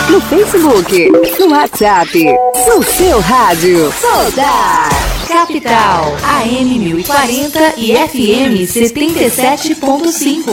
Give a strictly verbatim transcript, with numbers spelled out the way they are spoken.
no Facebook, no WhatsApp, no seu rádio. Soldar. Capital, A M mil e quarenta e F M setenta e sete ponto cinco.